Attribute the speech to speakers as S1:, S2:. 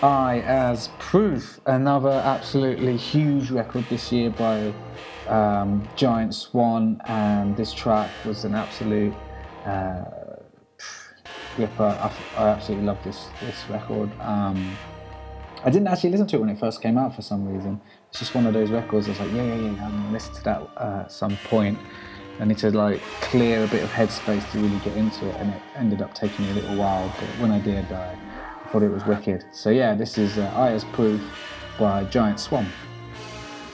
S1: I as Proof, another absolutely huge record this year by Giant Swan, and this track was an absolute ripper. I absolutely love this record. I didn't actually listen to it when it first came out for some reason. It's just one of those records that's like, yeah, I'm gonna listen to that at some point. I need to like clear a bit of headspace to really get into it, and it ended up taking me a little while, but when I did, I thought it was wicked. So yeah, this is I as Proof by Giant Swan.